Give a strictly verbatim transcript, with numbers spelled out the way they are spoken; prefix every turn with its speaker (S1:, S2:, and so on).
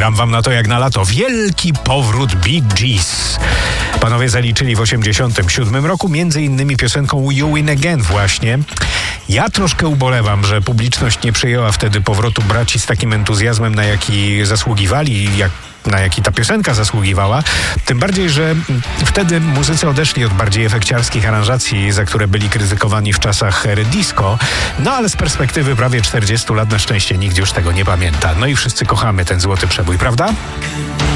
S1: Dam wam na to jak na lato. Wielki powrót Bee Gees. Panowie zaliczyli w osiemdziesiątym siódmym roku między innymi piosenką You Win Again właśnie. Ja troszkę ubolewam, że publiczność nie przyjęła wtedy powrotu braci z takim entuzjazmem, na jaki zasługiwali, jak na jaki ta piosenka zasługiwała. Tym bardziej, że wtedy muzycy odeszli od bardziej efekciarskich aranżacji, za które byli krytykowani w czasach ery disco. No ale z perspektywy prawie czterdziestu lat na szczęście nikt już tego nie pamięta. No i wszyscy kochamy ten złoty przebój, prawda?